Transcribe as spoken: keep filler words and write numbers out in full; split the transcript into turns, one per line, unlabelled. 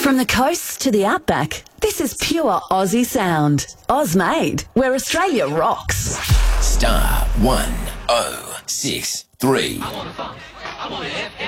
From the coast to the outback, this is pure Aussie sound. Oz-made, where Australia rocks.
Star one oh six three.